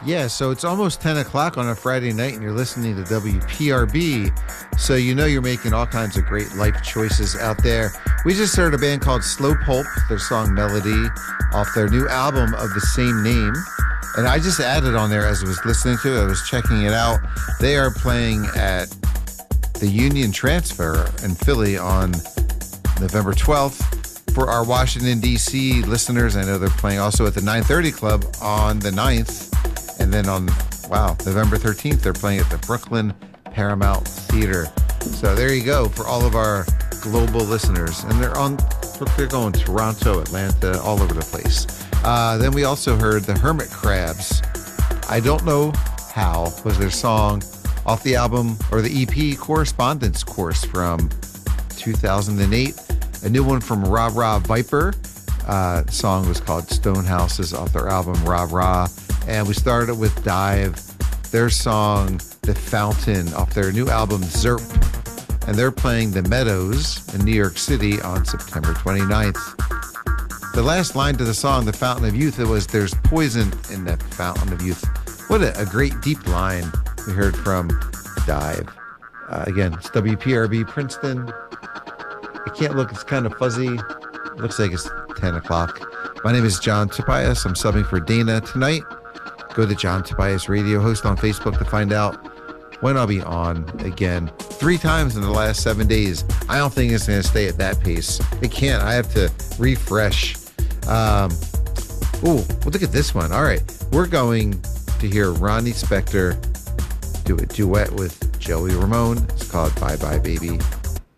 Yeah, so it's almost 10 o'clock on a Friday night and you're listening to WPRB. So you know you're making all kinds of great life choices out there. We just heard a band called Slow Pulp, their song Melody, off their new album of the same name. And I just added on there as I was listening to it, I was checking it out. They are playing at the Union Transfer in Philly on November 12th. For our Washington, D.C. listeners, I know they're playing also at the 930 Club on the 9th. And then on, November 13th, they're playing at the Brooklyn Paramount Theater. So there you go for all of our global listeners. And they're going Toronto, Atlanta, all over the place. Then we also heard the Hermit Crabs. I Don't Know How was their song off the album or the EP Correspondence Course from 2008. A new one from Rah Rah Viper. The song was called Stonehouses off their album Rah Rah. And we started with Dive, their song The Fountain off their new album Zerp. And they're playing the Meadows in New York City on September 29th. The last line to the song, The Fountain of Youth, it was there's poison in the fountain of youth. What a great deep line we heard from Dive. Again, it's WPRB Princeton. I can't look, it's kind of fuzzy. It looks like it's 10 o'clock. My name is John Tobias. I'm subbing for Dana tonight. Go to John Tobias Radio Host on Facebook to find out when I'll be on again. 3 times in the last 7 days. I don't think it's going to stay at that pace. It can't. I have to refresh. Well, look at this one. All right. We're going to hear Ronnie Spector do a duet with Joey Ramone. It's called Bye Bye Baby.